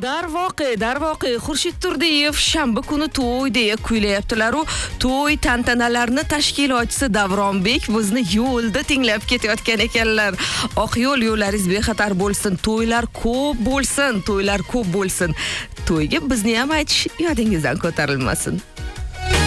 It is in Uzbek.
Darvoqe, Xurshid Turdiyev shanba kuni to'y deya kuylayaptilar-u, to'y tantanalarni tashkilotchisi Davronbek bizni yo'lda tinglab ketayotgan ekanlar. Oq yo'llaringiz bexatar bo'lsin, to'ylar ko'p bo'lsin. To'yga bizni ham aytish yodingizdan ko'tarilmasin.